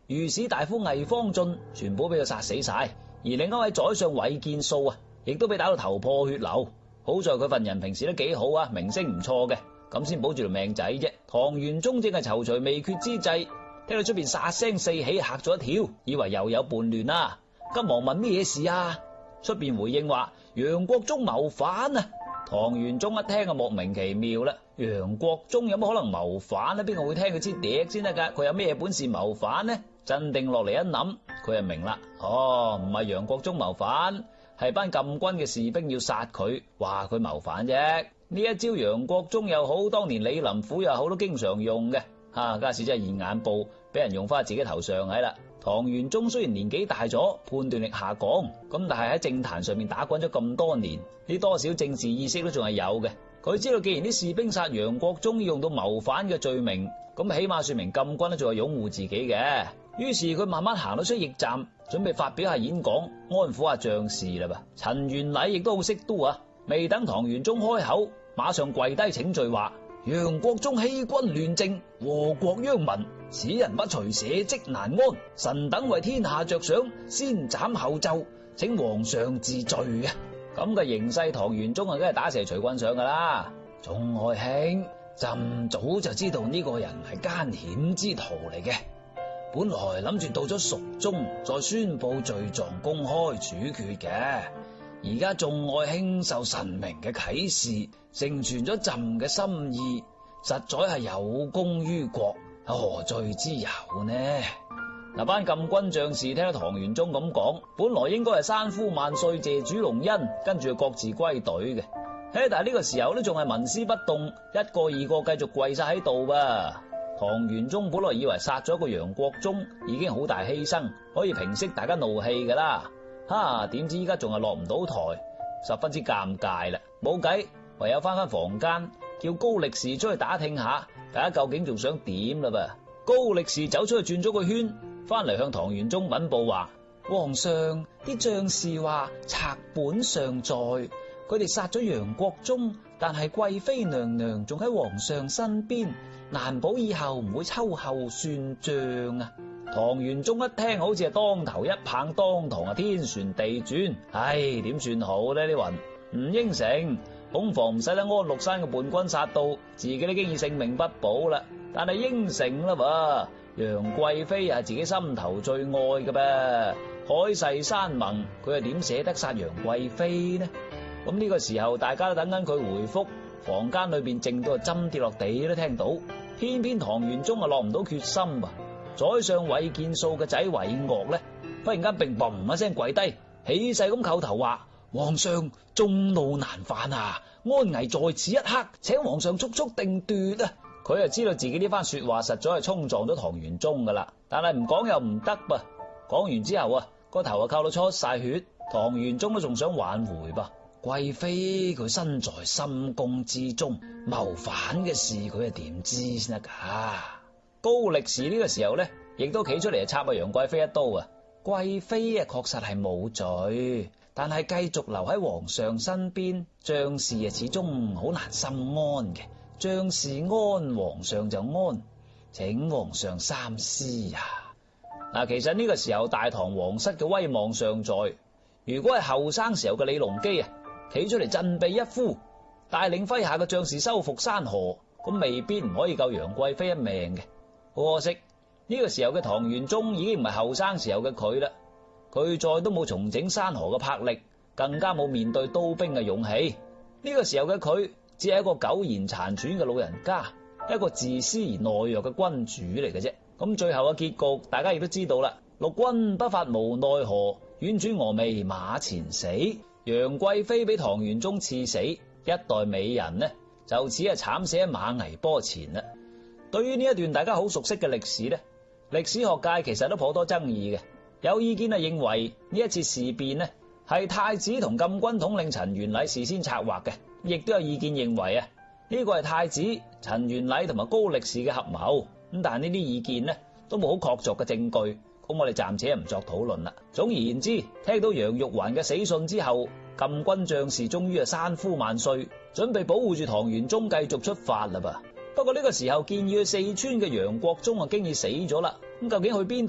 御史大夫魏方進全部俾佢殺死晒，而另一位宰相韋建素啊，亦都俾打到頭破血流。好在佢份人平時都幾好啊，名聲唔錯嘅，咁先保住條命仔啫。唐玄宗正係躊躇未決之際，聽到出邊殺聲四起，嚇咗一跳，以為又有叛亂啦，急忙問咩嘢事啊？出邊回應話楊國忠謀反啊！唐玄宗一聽就莫名其妙啦，楊國忠有乜可能謀反呢？邊個會聽佢支笛先得噶？佢有咩本事謀反呢？鎮定落嚟一諗，佢就明啦，唔係楊國忠謀反，係班禁軍嘅士兵要殺佢，話佢謀反啫。呢一招楊國忠又好，當年李林甫又好，都經常用嘅。家時真係現眼報，俾人用翻自己頭上係啦。唐玄宗雖然年紀大咗，判斷力下降，咁但係喺政壇上面打滾咗咁多年，呢多少政治意識都仲係有嘅。佢知道既然啲士兵殺楊國忠要用到謀反嘅罪名，咁起碼說明禁軍都仲係擁護自己嘅。於是佢慢慢行到出驛站，準備發表下演講，安撫下將士啦噃。陳元禮亦都好識都啊，未等唐玄宗開口，馬上跪低請罪話：楊國忠欺君亂政，禍國殃民，此人不除社稷難安。臣等為天下着想，先斬後奏，請皇上治罪啊！咁嘅形勢，唐玄宗啊，梗係打蛇隨棍上噶啦。眾愛卿，朕早就知道呢個人係奸險之徒嚟嘅，本來諗住到咗蜀中再宣布罪狀，公開處決嘅。而家眾愛卿受神明嘅啟示，成全咗朕嘅心意，實在係有功於國，何罪之有呢？嗱，班禁軍將士聽到唐玄宗咁講，本來應該係山呼萬歲謝主隆恩，跟住各自歸隊嘅。但係呢個時候咧，仲係紋絲不動，一個二個繼續跪晒喺度噃。唐玄宗本來以為殺咗一個楊國忠已經好大犧牲，可以平息大家怒氣噶啦，點知依家仲係落唔到台，十分之尷尬啦。冇計，唯有翻房間，叫高力士出去打聽下，大家究竟仲想點啦噃。高力士走出去轉咗個圈，翻嚟向唐玄宗稟報話：皇上，啲將士話賊本尚在，佢哋殺咗楊國忠，但係貴妃娘娘仲喺皇上身邊，難保以後唔會秋後算賬啊！唐玄宗一聽，好似係當頭一棒，當堂啊天旋地轉，點算好呢？呢雲唔應承，恐防唔使得安祿山嘅叛軍殺到，自己都經已性命不保啦。但係應承啦噃，楊貴妃係自己心頭最愛嘅噃，海誓山盟，佢又點捨得殺楊貴妃呢？咁呢個時候，大家都等緊佢回覆，房間裏邊靜到針跌落地都聽到，偏偏唐玄宗啊落唔到決心噃。宰相韋建素嘅仔韋岳咧，忽然間乒乓一聲跪低，起勢咁叩頭話：皇上，眾怒難犯啊，安危在此一刻，請皇上速速定奪啊！佢就知道自己呢番說話實在係衝撞咗唐玄宗噶啦，但係唔講又唔得噃。講完之後啊，個頭啊扣到出晒血，唐玄宗都仲想挽回噃。貴妃佢身在深宮之中，謀反嘅事佢係點知先得噶？高力士呢個時候咧，亦都企出嚟插阿楊貴妃一刀啊！貴妃啊，確實係冇罪，但係繼續留喺皇上身邊，將士啊始終好難心安嘅。將士安，皇上就安，請皇上三思啊！嗱，其實呢個時候大唐皇室嘅威望尚在，如果係後生時候嘅李隆基啊，企出嚟振臂一呼，帶領麾下嘅將士收復山河，咁未必唔可以救楊貴妃一命嘅。好可惜，呢個時候嘅唐玄宗已經唔係後生時候嘅佢啦，佢再都冇重整山河嘅魄力，更加冇面對刀兵嘅勇氣。呢個時候嘅佢只係一個苟延殘喘嘅老人家，一個自私而懦弱嘅君主嚟嘅啫。咁最後嘅結局大家亦都知道啦，六軍不發無奈何，宛轉蛾眉馬前死。楊貴妃俾唐玄宗賜死，一代美人呢就此係慘死喺馬嵬坡前啦。對於呢一段大家好熟悉嘅歷史呢，歷史學界其實都頗多爭議嘅。有意見認為呢一次事變呢係太子同禁軍統領陳元禮事先策劃嘅，亦都有意見認為呢個係太子、陳元禮同埋高力士嘅合謀。咁但係呢啲意見呢都冇好確鑿嘅證據，咁我哋暫且唔作討論啦。總而言之，聽到楊玉環嘅死訊之後，禁軍將士終於山呼萬歲，準備保護住唐玄宗繼續出發啦噃。不過呢個時候建議去四川嘅楊國忠經已死咗啦，咁究竟去邊度